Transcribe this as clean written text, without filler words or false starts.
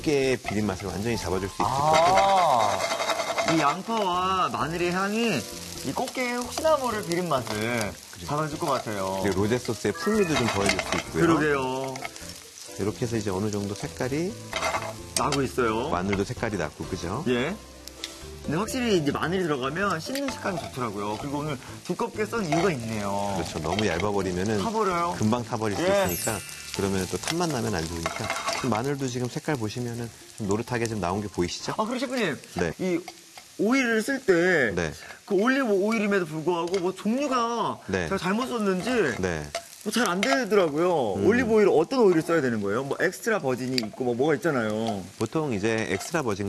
꽃게의 비린 맛을 완전히 잡아줄 수 있을 거고. 이 양파와 마늘의 향이 이 꽃게의 혹시나 모를 비린 맛을 잡아줄 것 같아요. 그리고 로제 소스의 풍미도 좀 더해줄 수 있고요. 그러게요. 이렇게 해서 이제 어느 정도 색깔이 나고 있어요. 마늘도 색깔이 났고, 그죠? 예. 근데 확실히 이제 마늘이 들어가면 씹는 식감이 좋더라고요. 그리고 오늘 두껍게 썬 이유가 있네요. 그렇죠. 너무 얇아버리면은 타버려요. 금방 타버릴 수 예. 있으니까 그러면 또 탄맛 나면 안 좋으니까 마늘도 지금 색깔 보시면은 좀 노릇하게 좀 나온 게 보이시죠? 그리고 셰프님, 네. 이 오일을 쓸 때 네. 그 올리브 오일임에도 불구하고 뭐 종류가 네. 제가 잘못 썼는지 네. 뭐 잘 안 되더라고요. 올리브 오일 어떤 오일을 써야 되는 거예요? 뭐 엑스트라 버진이 있고 뭐가 있잖아요. 보통 이제 엑스트라 버진